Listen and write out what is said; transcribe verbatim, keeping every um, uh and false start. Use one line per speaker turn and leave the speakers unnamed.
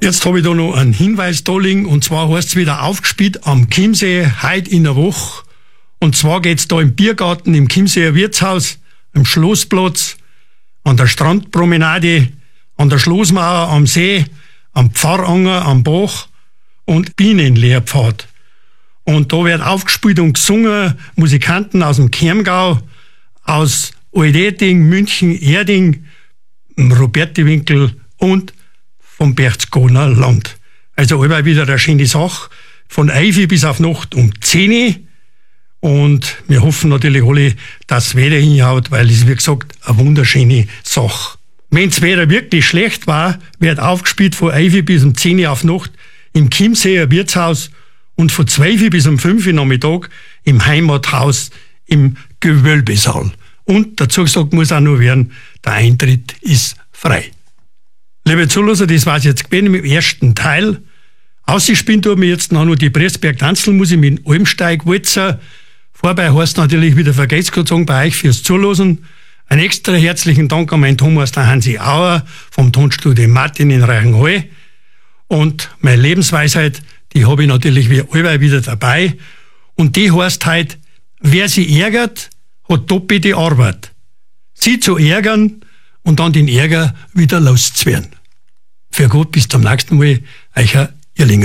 Jetzt habe ich da noch einen Hinweis da liegen, und zwar heißt es wieder aufgespielt am Chiemsee, heute in der Woche. Und zwar geht's da im Biergarten, im Chiemseer Wirtshaus, am Schlossplatz, an der Strandpromenade, an der Schlossmauer, am See, am Pfarranger, am Bach und Bienenlehrpfad. Und da wird aufgespielt und gesungen, Musikanten aus dem Chiemgau, aus Aldeting, München, Erding, Robertiwinkel und vom Berchtesgadener Land. Also allweil wieder eine schöne Sache, von Eifi bis auf Nacht um zehn Uhr. Und wir hoffen natürlich alle, dass das Wetter hinhaut, weil es, wie gesagt, eine wunderschöne Sache. Wenn das Wetter wirklich schlecht war, wird aufgespielt von Eifi bis um zehn Uhr auf Nacht im Chiemseer Wirtshaus und von zwölf Uhr bis um fünf Uhr Nachmittag im Heimathaus im Gewölbesaal. Und dazu gesagt muss auch noch werden, der Eintritt ist frei. Liebe Zuhörer, das war's jetzt gewesen mit dem ersten Teil. Ausgespielt tut mir jetzt noch die Pressberg-Tanzelmusik mit Almsteig-Walzer. Vorbei heißt natürlich wieder vergesst Gott sagen bei euch fürs Zuhören. Ein extra herzlichen Dank an meinen Thomas, der Hansi Auer vom Tonstudio Martin in Reichenhall. Und meine Lebensweisheit, die habe ich natürlich wie allweil wieder dabei. Und die heißt halt, wer sich ärgert, hat doppelte Arbeit. Sie zu ärgern und dann den Ärger wieder loszuwerden. Für Gott, bis zum nächsten Mal, euer Irlinger.